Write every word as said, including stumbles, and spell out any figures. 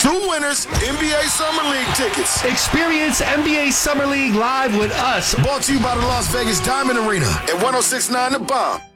Two winners, N B A Summer League tickets. Experience N B A Summer League live with us. Brought to you by the Las Vegas Diamond Arena at one oh six point nine The Bomb.